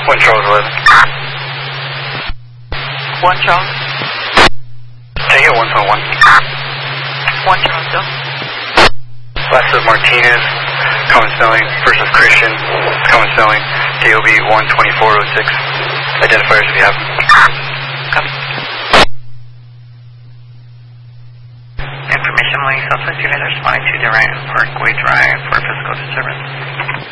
1 Charles 11. 1 Charles. Take it 1.1. 1 Charles, go. Last of Martinez, common spelling. First of Christian, common spelling. KOB 12406. Identifiers if you have them. Copy. Information line, Southwest, you guys are responding to Durant Parkway Drive for physical disturbance.